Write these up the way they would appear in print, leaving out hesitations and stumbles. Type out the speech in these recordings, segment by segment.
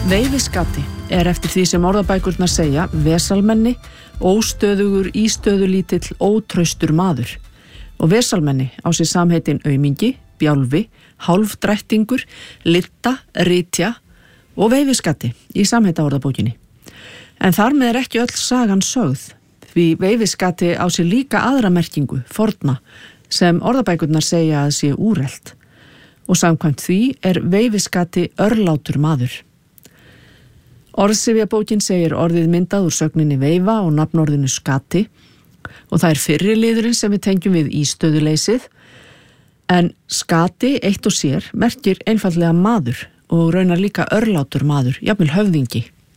Veiðiskati eftir því sem orðabækurnar segja vesalmenni, óstöðugur, ístöðulítill, ótraustur maður. Og vesalmenni á sér samheitin aumingi, bjálfi, hálfdrættingur, litta, ritja og veiðiskati í samheita orðabókinni. En þar með ekki öll sagan sögð, því veiðiskati á sér líka aðra merkingu, forna, sem orðabækurnar segja að sé úrelt. Og samkvæmt því veiðiskati örlátur maður. Orðsifjabókin segir orðið myndað úr sögninni veifa og nafnorðinu skati og það fyrri liðurinn sem við tengjum við ístöðuleysið en skati eitt og sér merkir einfaldlega maður og raunar líka örlátur maður, jafnvel höfðingi.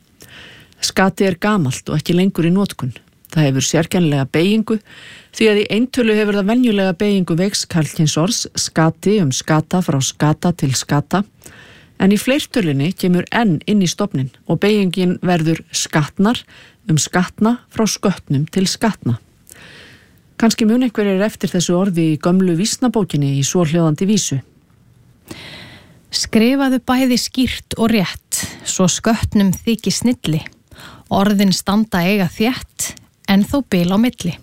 Skati gamalt og ekki lengur í notkun. Það hefur sérkennilega beygingu því að í eintölu hefur það venjulega beygingu veiks karlkynsorðs skati skata frá skata til skata en í fleirtölunni kemur enn inn í stofnin og beygingin verður skatnar skatna frá skötnum til skatna. Kannski mun einhverjir eftir þessu orði í gömlu vísnabókinni í svohljóðandi vísu. Skrifaðu bæði skýrt og rétt, svo skötnum þyki snilli. Orðin standa eiga þétt, en þó bil á milli.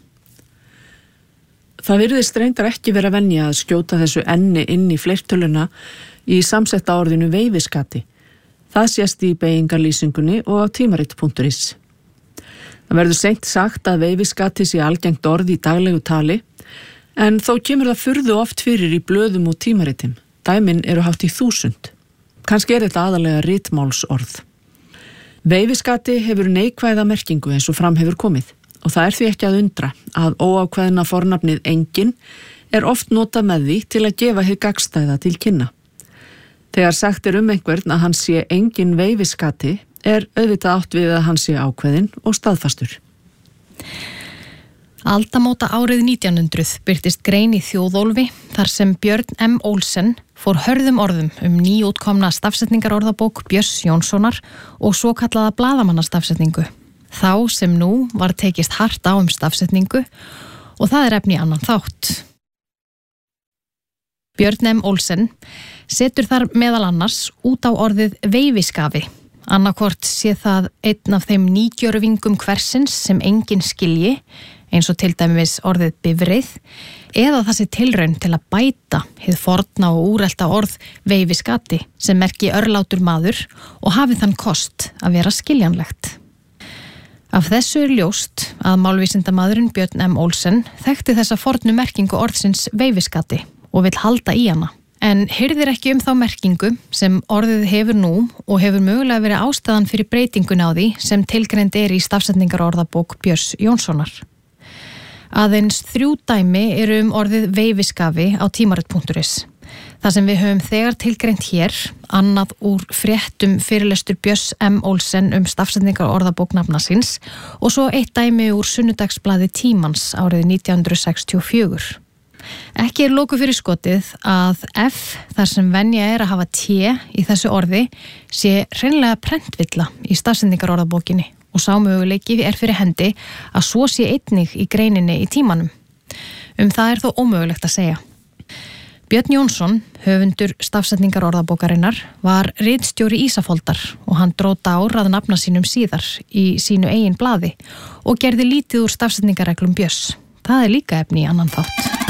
Það virðist reyndar ekki vera venja að skjóta þessu enni inn í fleirtöluna í samsetta orðinu veiðiskati. Það sést í beygingarlýsingunni og á tímarit.is. Það verður seint sagt að veiðiskati sé algengt orð í daglegu tali, en þó kemur það furðu oft fyrir í blöðum og tímaritum. Dæmin eru hátt í 1000. Kannski þetta aðalega ritmálsorð. Veiðiskati hefur neikvæða merkingu eins og fram hefur komið, og það því ekki að undra að óákveðna fornafnið engin oft notað með því til að gefa hið gagnstæða til kynna. Þegar sagt einhvern að hann sé engin veiðiskati auðvitað átt við að hann sé ákveðinn og staðfastur. Aldamóta árið 1900 birtist grein í Þjóðólfi þar sem Björn M. Olsen fór hörðum orðum nýútkomna stafsetningarorðabók Björns Jónssonar og svokallaða blaðamannastafsetningu. Þá sem nú var tekist hart á stafsetningu og það efni í annan þátt. Björn M. Olsen setur þar meðal annars út á orðið veiðiskafi. Annarkvort sé það einn af þeim nýgjörvingum hversins sem enginn skilji, eins og til dæmis orðið bifreið, eða það sé tilraun til að bæta hið forna og úrelta orð veiðiskati sem merki örlátur maður og hafi þann kost að vera skiljanlegt. Af þessu ljóst að málvísindamaðurinn Björn M. Olsen þekkti þessa fornu merkingu orðsins veiðiskati og vill halda í hana. En heyrðir ekki þá merkingu sem orðið hefur nú og hefur mögulega verið ástæðan fyrir breytingun á því sem tilgreind í stafsetningarorðabók Björns Jónssonar. Aðeins 3 dæmi eru orðið veiðiskafi á tímarit.is. Það sem við höfum þegar tilgreint hér, annað úr fréttum fyrirlestur Björns M. Olsen stafsetningarorðabók nafna síns og svo 1 dæmi úr sunnudagsblaði Tímans árið 1964. Ekki loku fyrir skotið að F, þar sem venja að hafa T í þessu orði, sé hreinlega prentvilla í stafsetningarorðabókinni og sá möguleiki fyrir hendi að svo sé einnig í greininni í Tímanum. Það þó ómögulegt að segja. Björn Jónsson, höfundur stafsetningarorðabókarinnar, var ritstjóri Ísafoldar og hann dró dár að nafna sínum síðar í sínu eigin blaði og gerði lítið úr stafsetningarreglum Björns. Það líka efni í annan þátt.